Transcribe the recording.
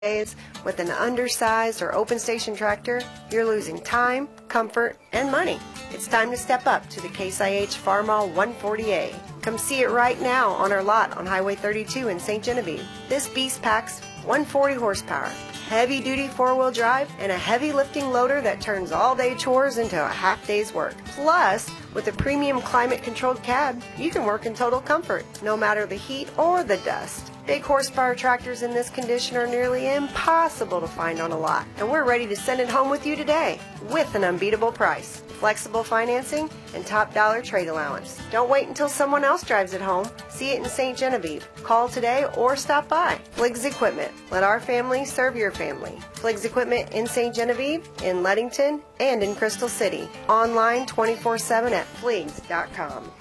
days with an undersized or open station tractor, you're losing time, comfort, and money. It's time to step up to the Case IH Farmall 140A. Come see it right now on our lot on Highway 32 in St. Genevieve. This beast packs 140 horsepower, heavy-duty four-wheel drive, and a heavy-lifting loader that turns all-day chores into a half-day's work. Plus, with a premium climate-controlled cab, you can work in total comfort, no matter the heat or the dust. Big horsepower tractors in this condition are nearly impossible to find on a lot, and we're ready to send it home with you today with an unbeatable price, flexible financing, and top dollar trade allowance. Don't wait until someone else drives it home. See it in St. Genevieve. Call today or stop by. Fliggs Equipment. Let our family serve your family. Fliggs Equipment in St. Genevieve, in Leadington, and in Crystal City. Online 24/7 at fliggs.com.